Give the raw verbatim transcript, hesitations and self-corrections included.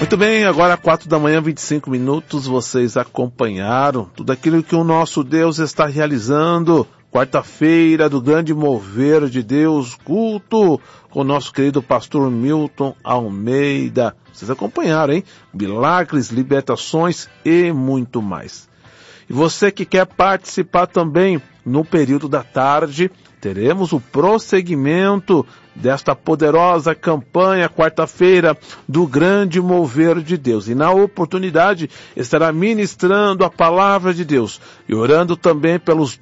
Muito bem, agora quatro da manhã, vinte e cinco minutos, vocês acompanharam tudo aquilo que o nosso Deus está realizando. Quarta-feira do grande mover de Deus, culto com o nosso querido pastor Milton Almeida. Vocês acompanharam, hein? Milagres, libertações e muito mais. E você que quer participar também no período da tarde, teremos o prosseguimento desta poderosa campanha, quarta-feira, do grande mover de Deus. E na oportunidade estará ministrando a palavra de Deus e orando também pelos